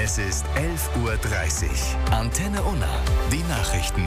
Es ist 11:30 Uhr. Antenne Unna. Die Nachrichten.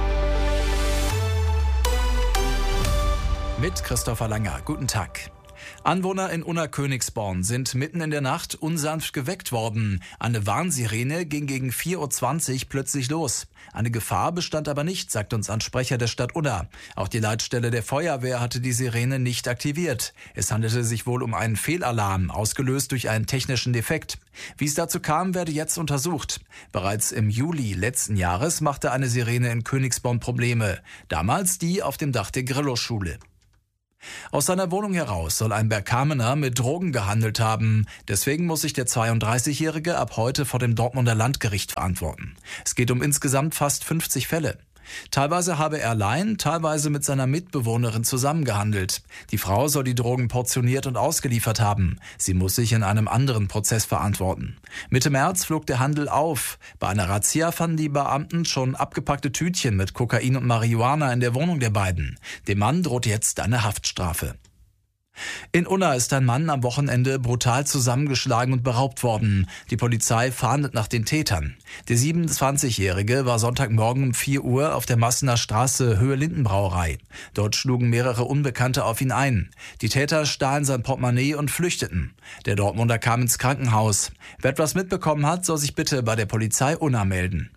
Mit Christopher Langer. Guten Tag. Anwohner in Unna-Königsborn sind mitten in der Nacht unsanft geweckt worden. Eine Warnsirene ging gegen 4:20 Uhr plötzlich los. Eine Gefahr bestand aber nicht, sagt uns ein Sprecher der Stadt Unna. Auch die Leitstelle der Feuerwehr hatte die Sirene nicht aktiviert. Es handelte sich wohl um einen Fehlalarm, ausgelöst durch einen technischen Defekt. Wie es dazu kam, werde jetzt untersucht. Bereits im Juli letzten Jahres machte eine Sirene in Königsborn Probleme. Damals die auf dem Dach der Grillo-Schule. Aus seiner Wohnung heraus soll ein Bergkamener mit Drogen gehandelt haben. Deswegen muss sich der 32-Jährige ab heute vor dem Dortmunder Landgericht verantworten. Es geht um insgesamt fast 50 Fälle. Teilweise habe er allein, teilweise mit seiner Mitbewohnerin zusammengehandelt. Die Frau soll die Drogen portioniert und ausgeliefert haben. Sie muss sich in einem anderen Prozess verantworten. Mitte März flog der Handel auf. Bei einer Razzia fanden die Beamten schon abgepackte Tütchen mit Kokain und Marihuana in der Wohnung der beiden. Dem Mann droht jetzt eine Haftstrafe. In Unna ist ein Mann am Wochenende brutal zusammengeschlagen und beraubt worden. Die Polizei fahndet nach den Tätern. Der 27-Jährige war Sonntagmorgen um 4 Uhr auf der Massener Straße Höhe Lindenbrauerei. Dort schlugen mehrere Unbekannte auf ihn ein. Die Täter stahlen sein Portemonnaie und flüchteten. Der Dortmunder kam ins Krankenhaus. Wer etwas mitbekommen hat, soll sich bitte bei der Polizei Unna melden.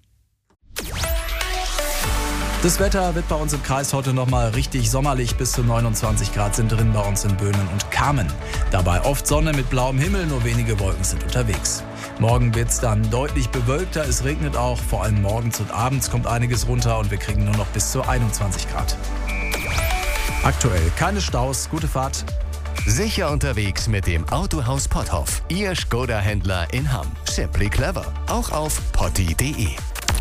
Das Wetter wird bei uns im Kreis heute nochmal richtig sommerlich. Bis zu 29 Grad sind drin bei uns in Böhnen und Kamen. Dabei oft Sonne mit blauem Himmel, nur wenige Wolken sind unterwegs. Morgen wird's dann deutlich bewölkter, es regnet auch. Vor allem morgens und abends kommt einiges runter und wir kriegen nur noch bis zu 21 Grad. Aktuell keine Staus, gute Fahrt. Sicher unterwegs mit dem Autohaus Potthoff. Ihr Skoda-Händler in Hamm. Simply clever. Auch auf potti.de.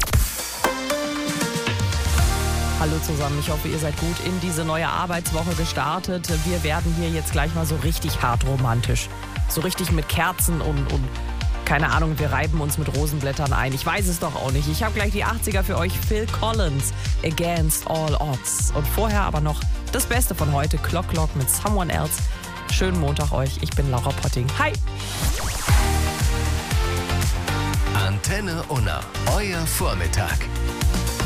Hallo zusammen, ich hoffe, ihr seid gut in diese neue Arbeitswoche gestartet. Wir werden hier jetzt gleich mal so richtig hart romantisch. So richtig mit Kerzen und keine Ahnung, wir reiben uns mit Rosenblättern ein. Ich weiß es doch auch nicht. Ich habe gleich die 80er für euch. Phil Collins, Against All Odds. Und vorher aber noch das Beste von heute, Clock Clock mit Someone Else. Schönen Montag euch, ich bin Laura Potting. Hi! Antenne Unna, euer Vormittag.